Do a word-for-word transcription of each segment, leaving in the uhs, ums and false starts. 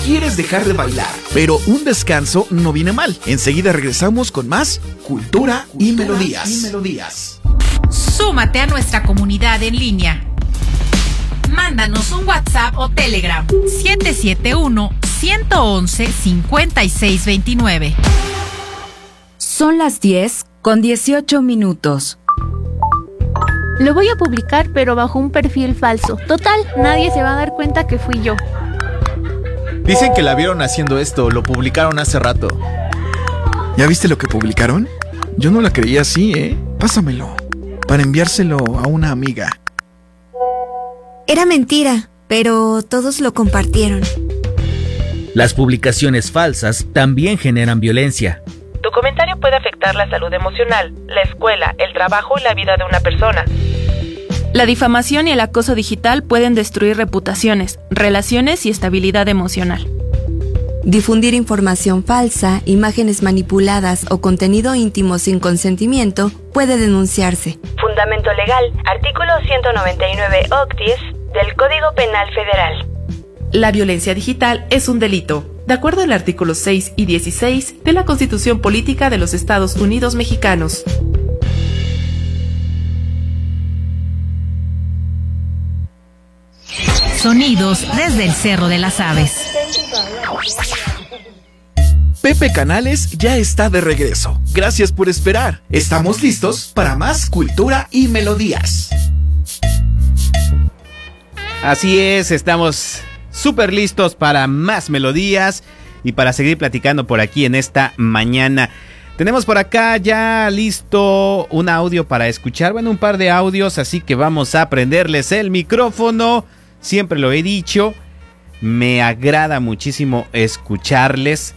quieres dejar de bailar, pero un descanso no viene mal. Enseguida regresamos con más Cultura, Cultura y, melodías. y Melodías. Súmate a nuestra comunidad en línea. Mándanos un WhatsApp o Telegram siete siete uno, uno uno uno, cinco seis dos nueve. Son las diez con dieciocho minutos. Lo voy a publicar, pero bajo un perfil falso. Total, nadie se va a dar cuenta que fui yo. Dicen que la vieron haciendo esto, lo publicaron hace rato. ¿Ya viste lo que publicaron? Yo no la creía así, ¿eh? Pásamelo, para enviárselo a una amiga. Era mentira, pero todos lo compartieron. Las publicaciones falsas también generan violencia. Tu comentario puede afectar la salud emocional, la escuela, el trabajo y la vida de una persona. La difamación y el acoso digital pueden destruir reputaciones, relaciones y estabilidad emocional. Difundir información falsa, imágenes manipuladas o contenido íntimo sin consentimiento puede denunciarse. Fundamento legal, artículo ciento noventa y nueve octis del Código Penal Federal. La violencia digital es un delito, de acuerdo al artículo seis y dieciséis de la Constitución Política de los Estados Unidos Mexicanos. Sonidos desde el Cerro de las Aves. Pepe Canales ya está de regreso. Gracias por esperar. Estamos listos para más Cultura y Melodías. Así es, estamos súper listos para más melodías y para seguir platicando por aquí en esta mañana. Tenemos por acá ya listo un audio para escuchar, bueno, un par de audios, así que vamos a prenderles el micrófono. Siempre lo he dicho, me agrada muchísimo escucharles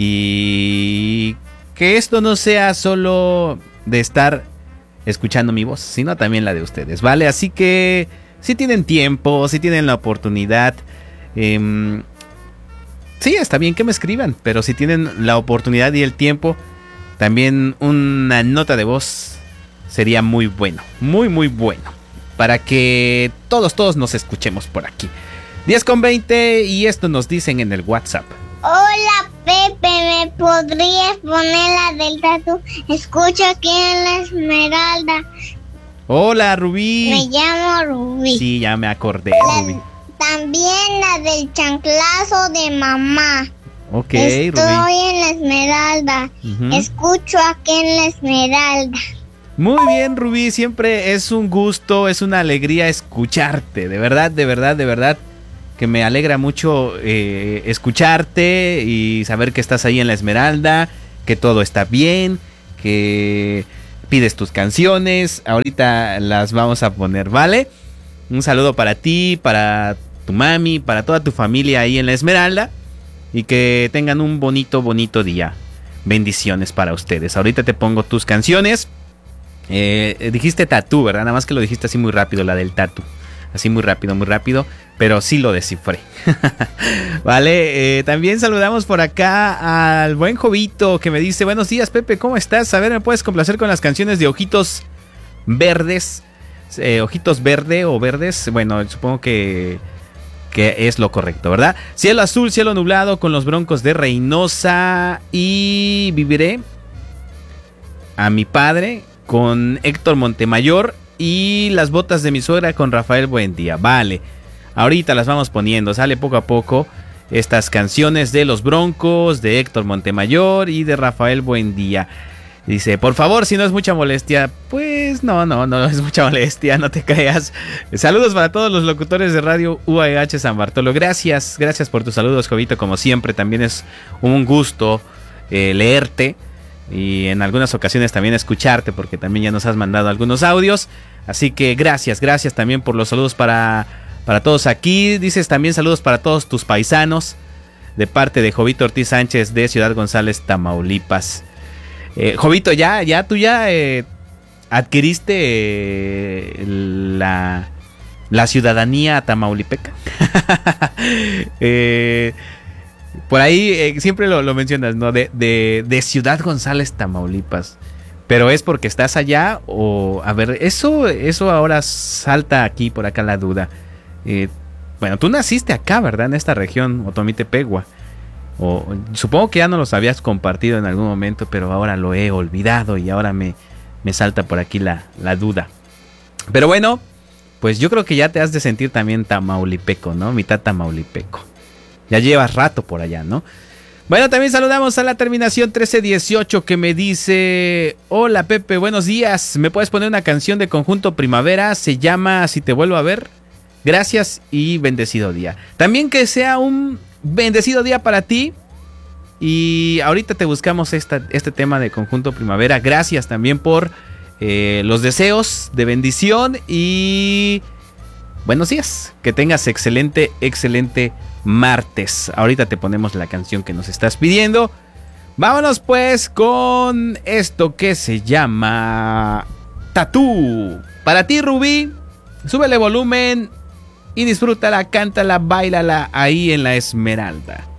y que esto no sea solo de estar escuchando mi voz, sino también la de ustedes, ¿vale? Así que si tienen tiempo, si tienen la oportunidad, eh, sí, está bien que me escriban, pero si tienen la oportunidad y el tiempo, también una nota de voz sería muy bueno, muy muy bueno, para que todos, todos nos escuchemos por aquí. diez con veinte y esto nos dicen en el WhatsApp. Hola Pepe, ¿me podrías poner la del tatu? Escucho aquí en la Esmeralda. Hola Rubí. Me llamo Rubí. Sí, ya me acordé, la, Rubí. También la del chanclazo de mamá. Ok, Estoy Rubí. en la Esmeralda. Uh-huh. Escucho aquí en la Esmeralda. Muy bien, Rubí, siempre es un gusto, es una alegría escucharte, de verdad, de verdad, de verdad, que me alegra mucho eh, escucharte y saber que estás ahí en la Esmeralda, que todo está bien, que pides tus canciones, ahorita las vamos a poner, ¿vale? Un saludo para ti, para tu mami, para toda tu familia ahí en la Esmeralda y que tengan un bonito, bonito día. Bendiciones para ustedes. Ahorita te pongo tus canciones. Eh, dijiste tatú, ¿verdad? Nada más que lo dijiste así muy rápido, la del tatú. Así muy rápido, muy rápido. Pero sí lo descifré. Vale, eh, también saludamos por acá al buen Jovito que me dice: buenos días, Pepe, ¿cómo estás? A ver, ¿me puedes complacer con las canciones de Ojitos Verdes? Eh, Ojitos Verde o Verdes. Bueno, supongo que, que es lo correcto, ¿verdad? Cielo azul, cielo nublado con los Broncos de Reynosa. Y Viviré a mi padre con Héctor Montemayor y Las botas de mi suegra con Rafael Buendía. Vale, ahorita las vamos poniendo, sale poco a poco estas canciones de los Broncos, de Héctor Montemayor y de Rafael Buendía. Dice, por favor, si no es mucha molestia. Pues no, no, no es mucha molestia, no te creas. Saludos para todos los locutores de Radio U A H San Bartolo. Gracias, gracias por tus saludos, Jovito, como siempre. También es un gusto eh, leerte. Y en algunas ocasiones también escucharte, porque también ya nos has mandado algunos audios. Así que gracias, gracias también por los saludos para, para todos aquí. Dices también saludos para todos tus paisanos, de parte de Jovito Ortiz Sánchez de Ciudad González, Tamaulipas. eh, Jovito, ya, ya tú ya eh, adquiriste eh, la, la ciudadanía tamaulipeca. eh... Por ahí eh, siempre lo, lo mencionas, ¿no? De, de, de Ciudad González, Tamaulipas. Pero es porque estás allá o... A ver, eso, eso ahora salta aquí por acá la duda. Eh, Bueno, tú naciste acá, ¿verdad? En esta región, Otomitepegua. O, supongo que ya no los habías compartido en algún momento, pero ahora lo he olvidado y ahora me, me salta por aquí la, la duda. Pero bueno, pues yo creo que ya te has de sentir también tamaulipeco, ¿no? Mitad tamaulipeco. Ya llevas rato por allá, ¿no? Bueno, también saludamos a la terminación trece dieciocho que me dice: hola Pepe, buenos días. ¿Me puedes poner una canción de Conjunto Primavera? Se llama Si te vuelvo a ver. Gracias y bendecido día. También que sea un bendecido día para ti. Y ahorita te buscamos esta, este tema de Conjunto Primavera. Gracias también por eh, los deseos de bendición y buenos días. Que tengas excelente, excelente martes. Ahorita te ponemos la canción que nos estás pidiendo. Vámonos pues con esto que se llama Tatú. Para ti, Rubí, súbele volumen y disfrútala, cántala, báilala ahí en la Esmeralda.